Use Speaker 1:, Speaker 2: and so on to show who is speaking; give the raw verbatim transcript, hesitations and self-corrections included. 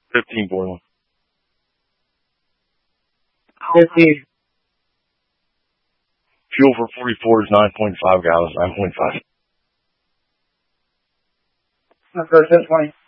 Speaker 1: fifteen point one.
Speaker 2: fifteen.
Speaker 1: Fuel for forty-four is nine point five gallons, nine point five.
Speaker 2: That's ten twenty.